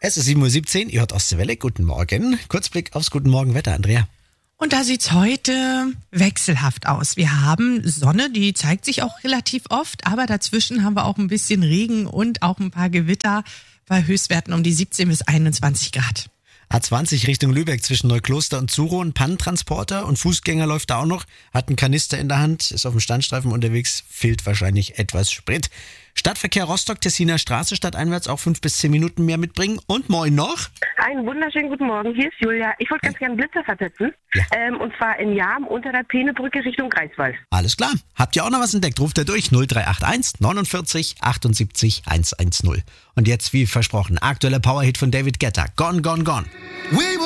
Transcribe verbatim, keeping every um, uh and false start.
Es ist sieben Uhr siebzehn, ihr hört Ostwelle. Guten Morgen. Kurzblick aufs Guten Morgen Wetter, Andrea. Und da sieht's heute wechselhaft aus. Wir haben Sonne, die zeigt sich auch relativ oft, aber dazwischen haben wir auch ein bisschen Regen und auch ein paar Gewitter bei Höchstwerten um die siebzehn bis einundzwanzig Grad. A zwanzig Richtung Lübeck zwischen Neukloster und Zuro, ein Pannentransporter und Fußgänger läuft da auch noch, hat einen Kanister in der Hand, ist auf dem Standstreifen unterwegs, fehlt wahrscheinlich etwas Sprit. Stadtverkehr Rostock, Tessiner Straße, stadteinwärts auch fünf bis zehn Minuten mehr mitbringen. Und moin noch. Einen wunderschönen guten Morgen, hier ist Julia. Ich wollte ganz gerne Blitzer versetzen, Ja. ähm, und zwar in Jam unter der Peenebrücke Richtung Greifswald. Alles klar. Habt ihr auch noch was entdeckt? Ruft ihr durch null drei acht eins neunundvierzig achtundsiebzig hundertzehn. Und jetzt, wie versprochen, aktueller Powerhit von David Guetta. Gone, gone, gone.